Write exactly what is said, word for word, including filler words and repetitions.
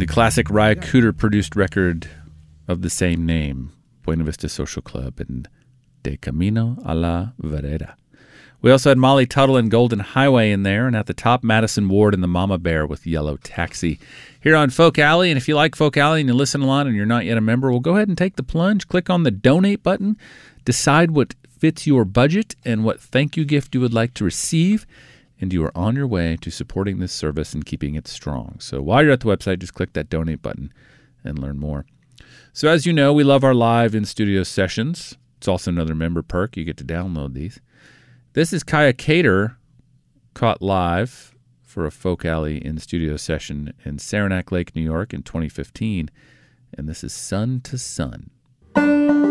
the classic Ry Cooder-produced record of the same name, Buena Vista Social Club and De Camino a la Vereda. We also had Molly Tuttle and Golden Highway in there, and at the top, Madison Ward and the Mama Bear with Yellow Taxi. Here on Folk Alley, and if you like Folk Alley and you listen a lot and you're not yet a member, well, go ahead and take the plunge. Click on the donate button. Decide what fits your budget and what thank you gift you would like to receive, and you are on your way to supporting this service and keeping it strong. So while you're at the website, just click that donate button and learn more. So as you know, we love our live in-studio sessions. It's also another member perk. You get to download these. This is Kaya Cater caught live for a Folk Alley in-studio session in Saranac Lake, New York in twenty fifteen. And this is Sun to Sun.